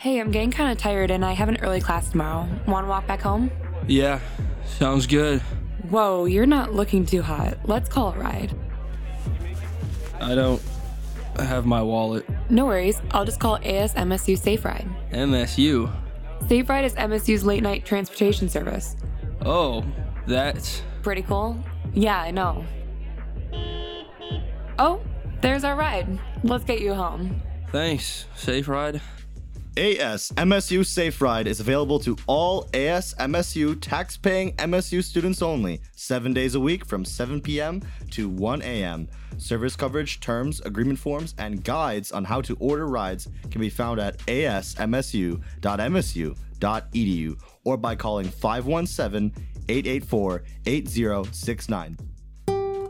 Hey, I'm getting kind of tired and I have an early class tomorrow. Want to walk back home? Yeah, sounds good. Whoa, you're not looking too hot. Let's call a ride. I don't have my wallet. No worries, I'll just call ASMSU Safe Ride. MSU? Safe Ride is MSU's late night transportation service. Oh, that's... Pretty cool? Yeah, I know. Oh, there's our ride. Let's get you home. Thanks. Safe ride? ASMSU Safe Ride is available to all ASMSU tax-paying MSU students only, 7 days a week from 7 p.m. to 1 a.m. Service coverage, terms, agreement forms, and guides on how to order rides can be found at asmsu.msu.edu or by calling 517-884-8069.